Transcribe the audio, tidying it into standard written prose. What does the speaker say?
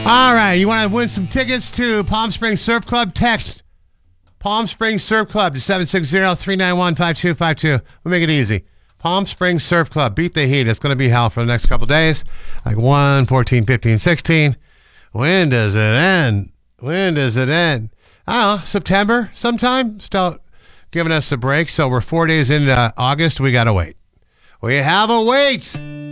All right, you want to win some tickets to Palm Springs Surf Club? Text Palm Springs Surf Club to 760-391-5252. We'll make it easy. Palm Springs Surf Club. Beat the heat. It's going to be hell for the next couple days. Like 1, 14, 15, 16. When does it end? When does it end? I don't know, September sometime? Still giving us a break. So we're 4 days into August. We got to wait. We have a wait.